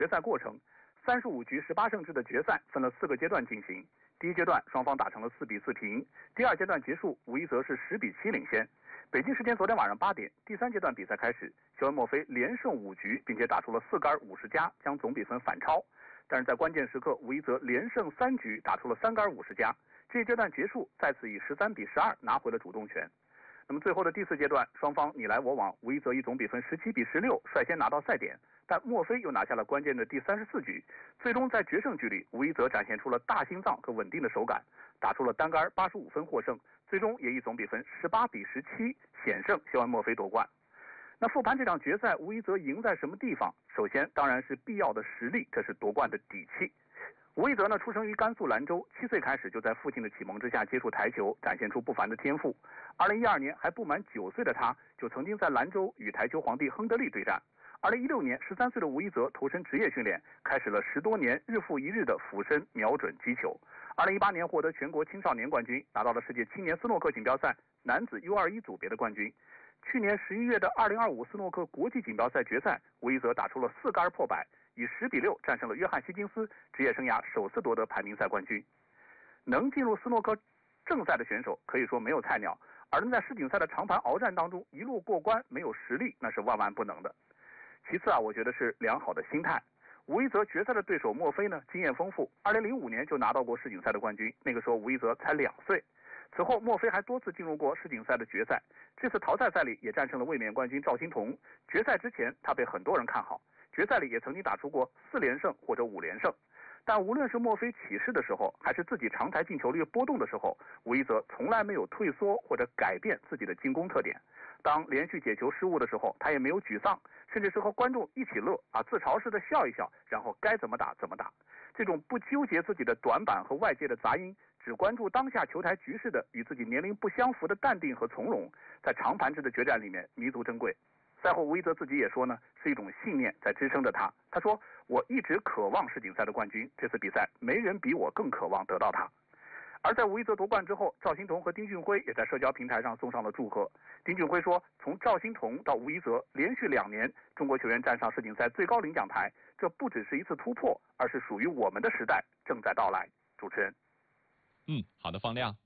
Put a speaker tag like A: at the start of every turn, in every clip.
A: 决赛过程，35局18胜制的决赛分了4个阶段进行。第一阶段双方打成了4比4平，第二阶段结束，无疑则是10比7领先。北京时间昨天晚上8点，第3阶段比赛开始，肖恩·墨菲连胜5局，并且打出了4杆50加，将总比分反超。但是在关键时刻，无疑则连胜3局，打出了3杆50加。这一阶段结束，再次以13比12拿回了主动权。那么最后的第4阶段，双方你来我往，无疑则以总比分17比16率先拿到赛点，但墨菲又拿下了关键的第34局。最终在决胜局里，无疑则展现出了大心脏和稳定的手感，打出了单杆85分获胜，最终也以总比分18比17险胜肖恩·墨菲夺冠。那复盘这场决赛，无疑则赢在什么地方？首先当然是必要的实力，这是夺冠的底气。吴一泽呢，出生于甘肃兰州，7岁开始就在父亲的启蒙之下接触台球，展现出不凡的天赋。2012年还不满9岁的他，就曾经在兰州与台球皇帝亨德利对战。2016年，13岁的吴一泽投身职业训练，开始了10多年日复一日的俯身瞄准击球。2018年获得全国青少年冠军，拿到了世界青年斯诺克锦标赛男子 U21 组别的冠军。去年11月的2025斯诺克国际锦标赛决赛，吴一泽打出了4杆破百，以10比6战胜了约翰希金斯，职业生涯首次夺得排名赛冠军。能进入斯诺克正赛的选手可以说没有菜鸟，而能在世锦赛的长盘鏖战当中一路过关，没有实力那是万万不能的。其次我觉得是良好的心态。吴一泽决赛的对手墨菲呢，经验丰富，2005年就拿到过世锦赛的冠军，那个时候吴一泽才2岁。此后墨菲还多次进入过世锦赛的决赛，这次淘汰赛里也战胜了卫冕冠军赵心童。决赛之前他被很多人看好，决赛里也曾经打出过4连胜或者5连胜。但无论是墨菲起势的时候，还是自己长台进球率波动的时候，吴一泽从来没有退缩或者改变自己的进攻特点。当连续解球失误的时候，他也没有沮丧，甚至是和观众一起乐自嘲式的笑一笑，然后该怎么打怎么打。这种不纠结自己的短板和外界的杂音，只关注当下球台局势的与自己年龄不相符的淡定和从容，在长盘制的决战里面弥足珍贵。赛后吴一泽自己也说呢，是一种信念在支撑着他。他说，我一直渴望世锦赛的冠军，这次比赛没人比我更渴望得到它。而在吴一泽夺冠之后，赵心童和丁俊晖也在社交平台上送上了祝贺。丁俊晖说，从赵心童到吴一泽连续2年中国球员站上世锦赛最高领奖台，这不只是一次突破，而是属于我们的时代正在到来。主持人。
B: 好的，方亮。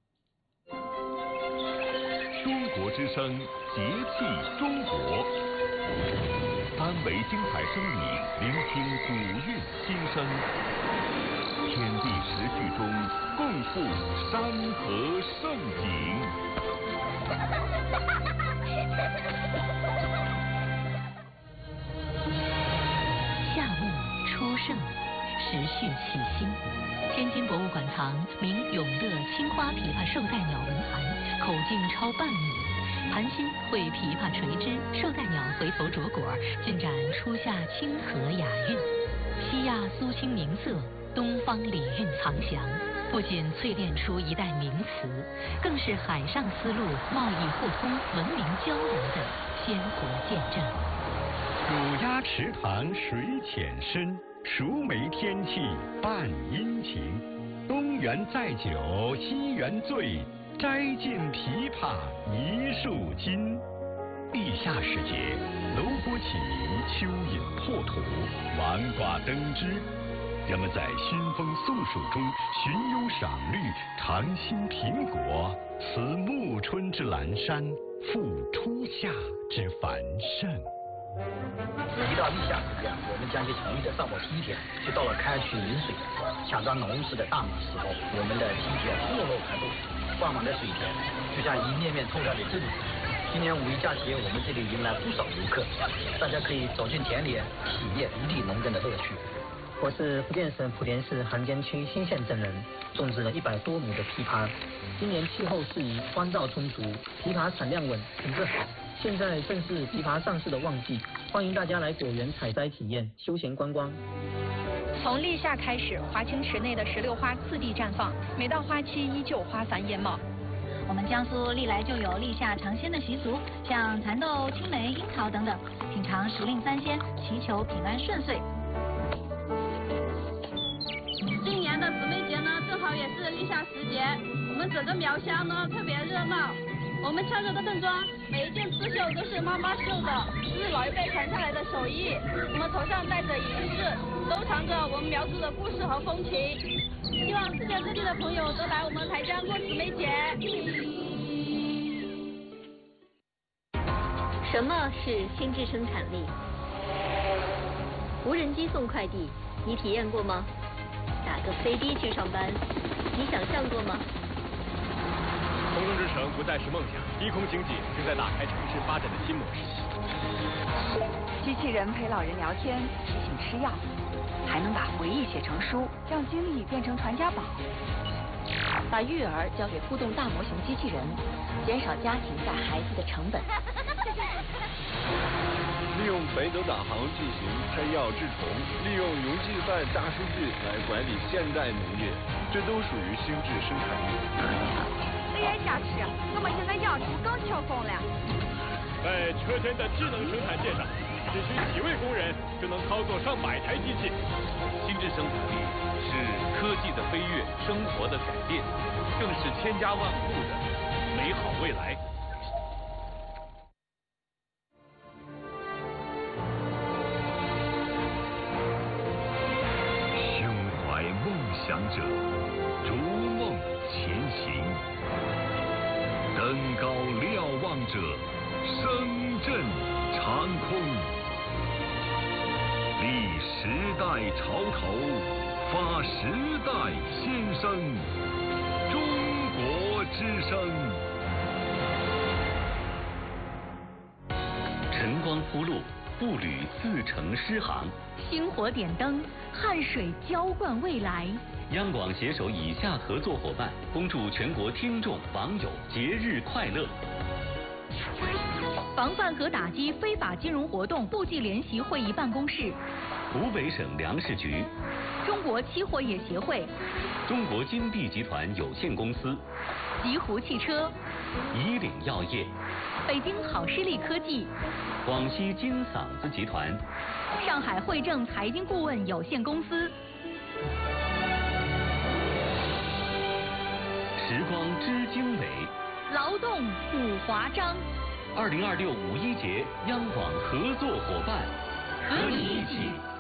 B: 中国之声，节气中国，3维精彩声影，聆听古韵心声，天地时序中共赴山河盛景。
C: 夏末初盛，时序起兴。天津博物馆藏名永乐青花琵琶绶带鸟文函，口径超半米，盘心绘琵琶垂枝，绶带鸟回头着果，尽展初夏清和雅韵。西亚苏青明色，东方礼韵藏详，不仅淬炼出一代名词，更是海上丝路贸易互通、文明交流的鲜活见证。
D: 乳鸭池塘水浅深，熟梅天气伴阴晴。东园载酒西园醉，摘尽琵琶一树金。立夏时节，楼波起鸣，蚯蚓破土，黄瓜登枝。人们在熏风送暑中寻幽赏绿，尝新苹果，辞暮春之阑珊，赴初夏之繁盛。
E: 一到立夏时节，我们将其从一个上末梯田，就到了开渠饮水、抢抓农事的大忙时候。我们的梯田错落排布，挂满了水田，就像一面面透亮的镇子。今年5一假期，我们这里迎来不少游客，大家可以走进田里，体验一地农耕的乐趣。
F: 我是福建省莆田市涵江区新县镇人，种植了100多亩的枇杷。今年气候适宜，光照充足，枇杷产量稳，品质好。现在正是枇杷上市的旺季，欢迎大家来果园采摘体验、休闲观光。
G: 从立夏开始，华清池内的石榴花次第绽放，每到花期依旧花繁艳茂。
H: 我们江苏历来就有立夏尝鲜的习俗，像蚕豆、青梅、樱桃等等，品尝时令3鲜，祈求平安顺遂。
I: 今年的姊妹节呢，正好也是立夏时节，我们整个苗乡呢特别热闹。我们穿着的正装，每一件刺绣都是妈妈绣的，是老一辈传下来的手艺。我们头上戴着银饰，都着我们苗族的故事和风情。希望世界各地的朋友都来我们台江过姊妹节。
C: 什么是心智生产力？无人机送快递，你体验过吗？打个飞的去上班，你想象过吗？
J: 空中之城不再是梦想，低空经济正在打开城市发展的新模式。
K: 机器人陪老人聊天，提醒吃药，还能把回忆写成书，让经历变成传家宝。把育儿交给互动大模型机器人，减少家庭带孩子的成本。
J: 利用北斗导航进行摘药治虫，利用云计算大数据来管理现代农业，这都属于心智生产力。
K: 这样下去，我们现在要出更秋风了。
J: 在车间的智能生产线上，只需几位工人就能操作上百台机器。
B: 心智生产力是科技的飞跃，生活的改变，更是千家万户的美好未来。胸怀梦想者，逐梦前行；登高瞭望者，声震长空。立时代潮头，发时代先声，中国之声。
L: 晨光铺路，步履自成诗行；
C: 星火点灯，汗水浇灌未来。
L: 央广携手以下合作伙伴，恭祝全国听众网友节日快乐。
C: 防范和打击非法金融活动部际联席会议办公室，
L: 湖北省粮食局，
C: 中国期货业协会，
L: 中国金碧集团有限公司，
C: 极狐汽车，
L: 以岭药业，
C: 北京好视力科技，
L: 广西金嗓子集团，
C: 上海汇正财经顾问有限公司。
L: 时光知经纬，
C: 劳动五华章。
L: 2026五一节央广合作伙伴，和你一起